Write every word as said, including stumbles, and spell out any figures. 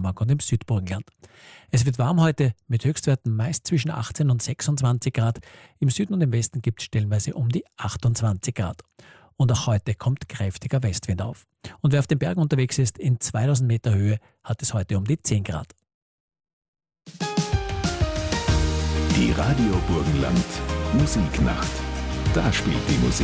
Steiermark und im Südburgenland. Es wird warm heute mit Höchstwerten meist zwischen achtzehn und sechsundzwanzig Grad. Im Süden und im Westen gibt es stellenweise um die achtundzwanzig Grad. Und auch heute kommt kräftiger Westwind auf. Und wer auf den Bergen unterwegs ist, in zweitausend Meter Höhe, hat es heute um die zehn Grad. Die Radio Burgenland Musiknacht. Da spielt die Musik.